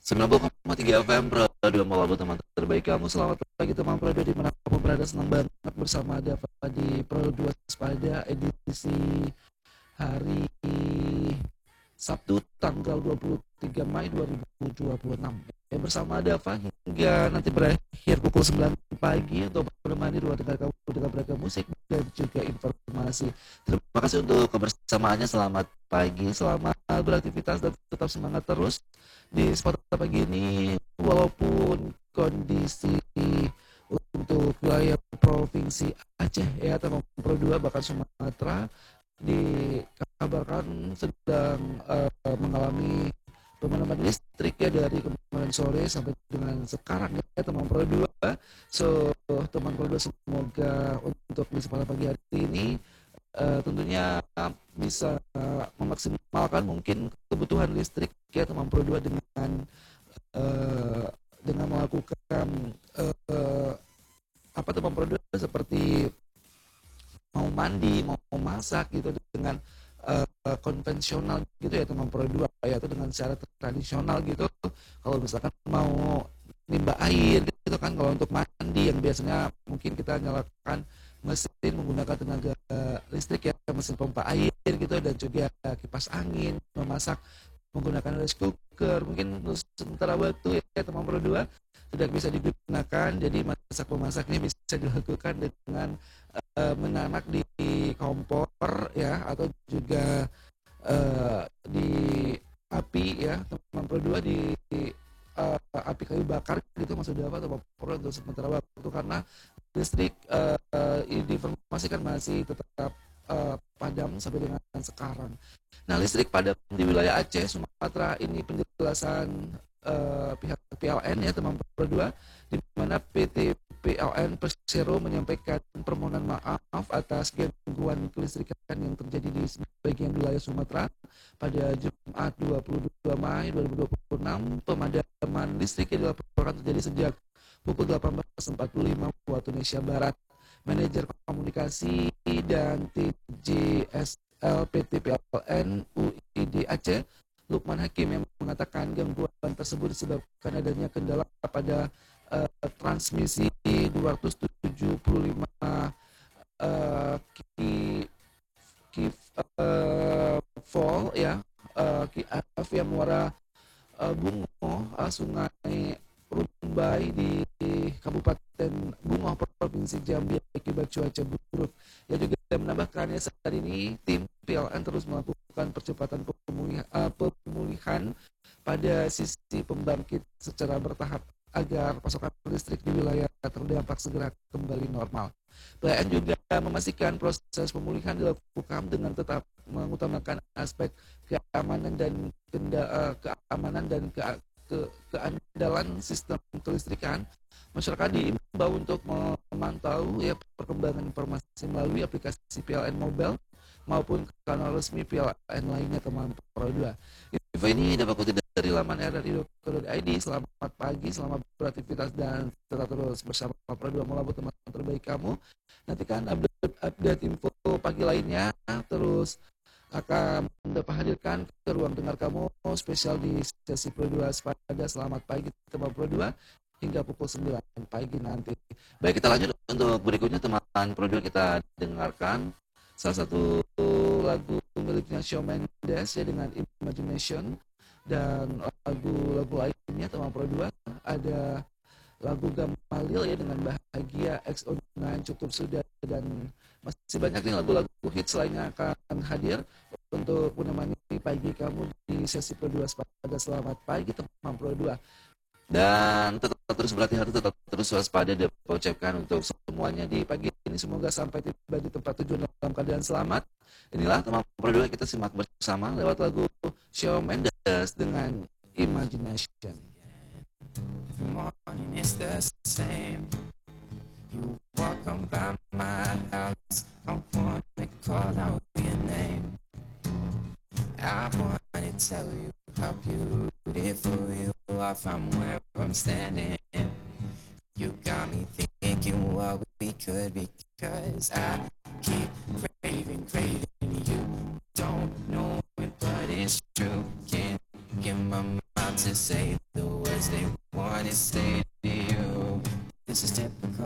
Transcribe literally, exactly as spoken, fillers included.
sembilan puluh koma tiga F M Radio Molabu, teman terbaik kamu. Selamat pagi teman Pro dua dimanapun berada. Senang banget bersama Dava di Pro dua pada edisi hari Sabtu tanggal dua puluh tiga Mei dua ribu dua puluh enam. Ya, bersama Dava hingga nanti berakhir pukul sembilan pagi untuk menemani ruang dengar kamu dengan beragam musik dan juga informasi. Terima kasih untuk kebersamaannya. Selamat pagi, selamat beraktivitas dan tetap semangat terus di Spotify pagi ini, walaupun kondisi untuk wilayah provinsi Aceh ya teman Pro dua bahkan Sumatera dikabarkan sedang uh, mengalami pemadaman listrik ya dari kemarin sore sampai dengan sekarang ya teman Pro dua. So teman Pro dua semoga untuk di kesempatan pagi hari ini uh, tentunya bisa uh, memaksimalkan mungkin kebutuhan listrik ya teman Pro dua dengan uh, dengan melakukan uh, apa teman Pro dua seperti mau mandi, mau masak gitu dengan uh, konvensional gitu ya teman Pro dua ya, itu dengan cara tradisional gitu. Kalau misalkan mau nimba air gitu kan, kalau untuk mandi yang biasanya mungkin kita nyalakan mesin menggunakan tenaga listrik ya, mesin pompa air gitu, dan juga kipas angin, memasak menggunakan rice cooker mungkin untuk sementara waktu ya teman Pro dua tidak bisa digunakan, jadi masak memasaknya bisa dilakukan dengan uh, menanak di kompor ya, atau juga uh, di api ya teman Pro dua, di uh, api kayu bakar gitu maksudnya apa teman Pro untuk sementara waktu, karena listrik uh, uh, diinformasikan masih tetap uh, padam sampai dengan sekarang. Nah, listrik padam di wilayah Aceh, Sumatera ini penjelasan uh, pihak P L N ya teman Pro dua, di mana P T P L N Persero menyampaikan permohonan maaf atas gangguan kelistrikan yang terjadi di sebagian wilayah Sumatera pada Jumat dua puluh dua Mei dua ribu dua puluh enam. Pemadaman listrik yang dilaporkan terjadi sejak pukul delapan belas empat puluh lima waktu Indonesia Barat. Manajer komunikasi dan T J S L P T P L N U I D Aceh, Lukman Hakim, yang mengatakan gangguan tersebut disebabkan adanya kendala pada uh, transmisi dua ratus tujuh puluh lima uh, ki, ki, uh, volt ya, uh, K F ya, Muara uh, Bungo, uh, Sungai Rumbai di, di Kabupaten Bungo, Provinsi Jambi akibat cuaca buruk. Ia juga menambahkan ya, saat ini tim P L N terus melakukan percepatan pemulihan, uh, pemulihan pada sisi pembangkit secara bertahap agar pasokan listrik di wilayah terdampak segera kembali normal. P L N juga memastikan proses pemulihan dilakukan dengan tetap mengutamakan aspek keamanan dan kenda, uh, keamanan dan ke, ke, keandalan sistem kelistrikan. Masyarakat diimbau untuk memantau ya perkembangan informasi melalui aplikasi P L N Mobile maupun kanal resmi P L N lainnya teman Pro dua. Info ini dapat kutip dari laman r r i dot co dot i d. Selamat pagi, selamat beraktivitas dan tetap terus bersama Pro dua Molabu, teman terbaik kamu. Nantikan update, update info pagi lainnya, terus akan dapat hadirkan ke ruang dengar kamu spesial di sesi Pro dua pada selamat pagi teman Pro dua hingga pukul sembilan pagi nanti. Baik, kita lanjut untuk berikutnya teman Pro dua, kita dengarkan salah satu lagu miliknya Shawn Mendes ya dengan Imagination, dan lagu-lagu lainnya teman Pro dua ada lagu Gamalil ya dengan Bahagia, X O sembilan, Cukup Sudah, dan masih banyak nih lagu-lagu hits lainnya akan hadir untuk menemani pagi kamu di sesi Pro dua pada selamat pagi teman Pro dua. Dan tetap terus berhati-hati, tetap terus waspada, dan ucapkan untuk semuanya di pagi ini semoga sampai tiba di tempat tujuan dalam keadaan selamat. Inilah teman Pro dua, kita simak bersama lewat lagu Shawn Mendes dengan Imagination. Every morning it's the same. You walk on by my house, I wanna call out your name. I wanna tell you how beautiful you are from where I'm standing. You got me thinking what we could be, cause I keep craving, craving you. Don't know it, but it's true. Can't get my mind to say the say to you, this is typical.